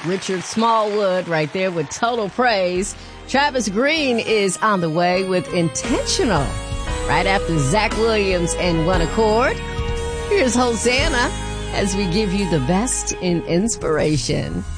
Richard Smallwood right there with Total Praise. Travis Green is on the way with Intentional. Right after Zach Williams and One Accord. Here's Hosanna as we give you the best in inspiration.